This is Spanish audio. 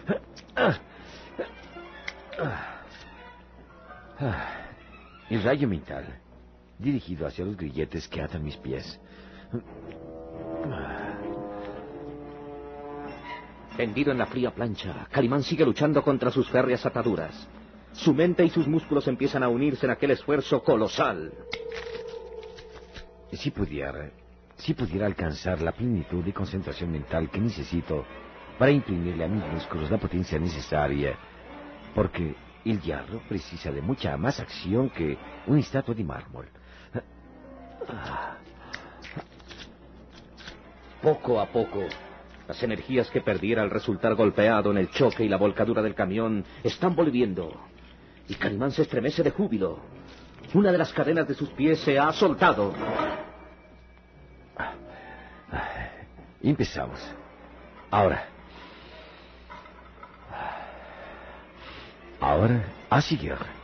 El rayo mental, dirigido hacia los grilletes que atan mis pies. Tendido en la fría plancha, Calimán sigue luchando contra sus férreas ataduras. Su mente y sus músculos empiezan a unirse en aquel esfuerzo colosal. Si pudiera alcanzar la plenitud de concentración mental que necesito para imprimirle a mis músculos la potencia necesaria, porque el hierro precisa de mucha más acción que una estatua de mármol. Poco a poco, las energías que perdiera al resultar golpeado en el choque y la volcadura del camión están volviendo. Y Calimán se estremece de júbilo. Una de las cadenas de sus pies se ha soltado. Empezamos. Ahora, a seguir.